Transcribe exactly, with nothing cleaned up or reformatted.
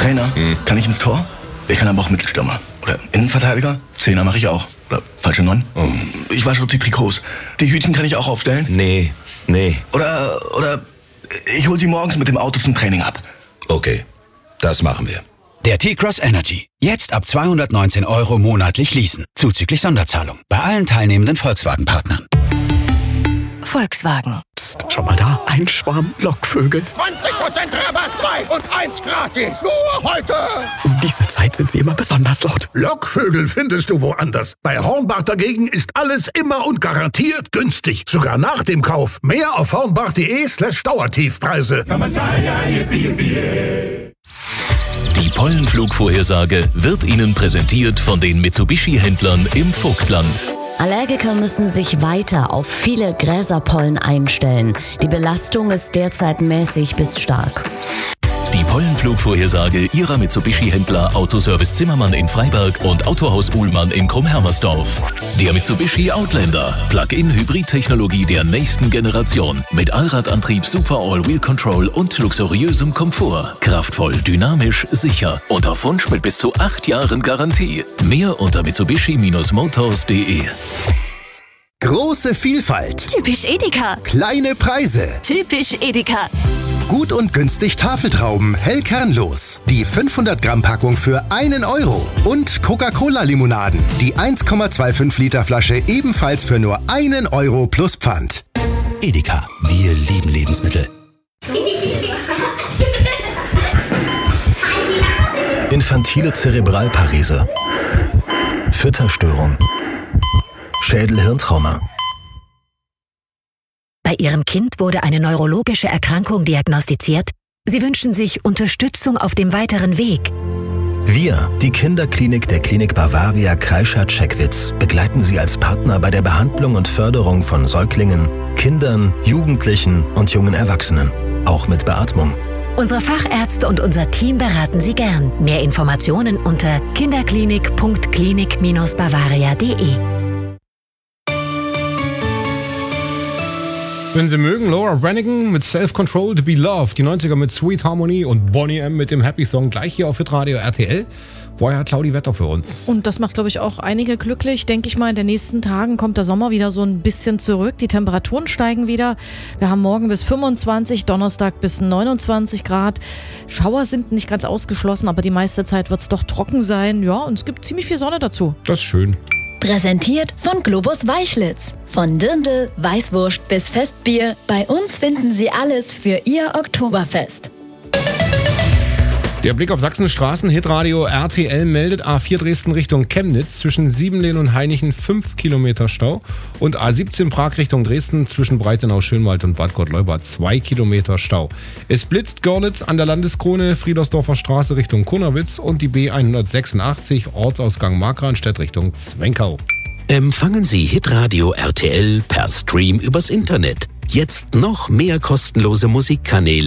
Trainer, hm. kann ich ins Tor? Ich kann aber auch Mittelstürmer. Oder Innenverteidiger? Zehner mache ich auch. Oder falsche Neun? Oh. Ich wasche die Trikots. Die Hütchen kann ich auch aufstellen? Nee, nee. Oder, oder ich hol sie morgens mit dem Auto zum Training ab. Okay, das machen wir. Der T-Cross Energy. Jetzt ab zweihundertneunzehn Euro monatlich leasen. Zuzüglich Sonderzahlung. Bei allen teilnehmenden Volkswagen-Partnern. Volkswagen. Psst, schau mal da. Ein Schwarm Lockvögel. zwanzig Prozent Rabatt, zwei und eins gratis. Nur heute. Um diese Zeit sind sie immer besonders laut. Lockvögel findest du woanders. Bei Hornbach dagegen ist alles immer und garantiert günstig. Sogar nach dem Kauf. Mehr auf hornbach.de slash Dauertiefpreise. Die Pollenflugvorhersage wird Ihnen präsentiert von den Mitsubishi-Händlern im Vogtland. Allergiker müssen sich weiter auf viele Gräserpollen einstellen. Die Belastung ist derzeit mäßig bis stark. Die Pollenflugvorhersage Ihrer Mitsubishi-Händler Autoservice Zimmermann in Freiberg und Autohaus Uhlmann in Krumm-Hermersdorf. Der Mitsubishi Outlander. Plug-in-Hybrid-Technologie der nächsten Generation. Mit Allradantrieb, Super All-Wheel Control und luxuriösem Komfort. Kraftvoll, dynamisch, sicher. Und auf Wunsch mit bis zu acht Jahren Garantie. Mehr unter mitsubishi Motors punkt de. Große Vielfalt. Typisch Edeka. Kleine Preise. Typisch Edeka. Gut und günstig Tafeltrauben, hellkernlos. Die fünfhundert Gramm Packung für einen Euro. Und Coca-Cola-Limonaden. Die eins Komma fünfundzwanzig Liter Flasche ebenfalls für nur einen Euro plus Pfand. Edeka. Wir lieben Lebensmittel. Infantile Zerebralparese. Fütterstörung. Schädel-Hirntrauma. Bei Ihrem Kind wurde eine neurologische Erkrankung diagnostiziert. Sie wünschen sich Unterstützung auf dem weiteren Weg. Wir, die Kinderklinik der Klinik Bavaria Kreischath-Checkwitz, begleiten Sie als Partner bei der Behandlung und Förderung von Säuglingen, Kindern, Jugendlichen und jungen Erwachsenen, auch mit Beatmung. Unsere Fachärzte und unser Team beraten Sie gern. Mehr Informationen unter kinderklinik punkt klinik Bindestrich bavaria punkt de. Wenn Sie mögen, Laura Branigan mit Self-Control to be Loved, die neunziger mit Sweet Harmony und Boney M mit dem Happy Song gleich hier auf Hitradio R T L. Vorher hat Claudi Wetter für uns. Und das macht, glaube ich, auch einige glücklich. Denke ich mal, in den nächsten Tagen kommt der Sommer wieder so ein bisschen zurück. Die Temperaturen steigen wieder. Wir haben morgen bis fünfundzwanzig, Donnerstag bis neunundzwanzig Grad. Schauer sind nicht ganz ausgeschlossen, aber die meiste Zeit wird es doch trocken sein. Ja, und es gibt ziemlich viel Sonne dazu. Das ist schön. Präsentiert von Globus Weißlitz. Von Dirndl, Weißwurst bis Festbier. Bei uns finden Sie alles für Ihr Oktoberfest. Der Blick auf Sachsens Straßen. Hitradio R T L meldet A vier Dresden Richtung Chemnitz zwischen Siebenlehn und Hainichen fünf Kilometer Stau und A siebzehn Prag Richtung Dresden zwischen Breitenau, Schönwald und Bad Gottleuba zwei Kilometer Stau. Es blitzt Görlitz an der Landeskrone, Friedersdorfer Straße Richtung Konowitz und die B hundertsechsundachtzig Ortsausgang Markranstädt Richtung Zwenkau. Empfangen Sie Hitradio R T L per Stream übers Internet. Jetzt noch mehr kostenlose Musikkanäle.